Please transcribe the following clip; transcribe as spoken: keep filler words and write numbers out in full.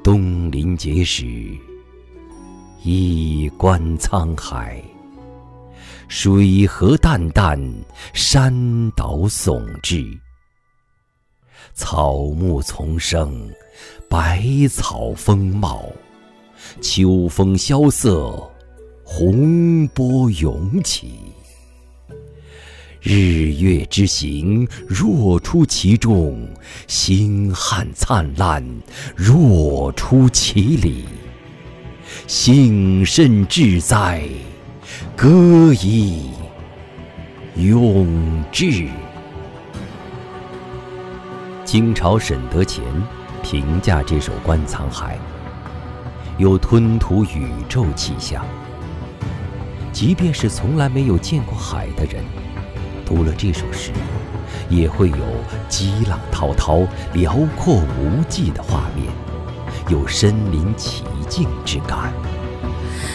东临碣石，一观沧海。水河淡淡，山岛耸峙。草木丛生，百草丰茂。秋风萧瑟，洪波涌起。日月之行，若出其中；星汉灿烂，若出其里。幸甚至哉，歌以咏志。清朝沈德潜评价这首《观沧海》，有吞吐宇宙气象。即便是从来没有见过海的人，读了这首诗，也会有激浪滔滔、辽阔无际的画面，有身临其境之感。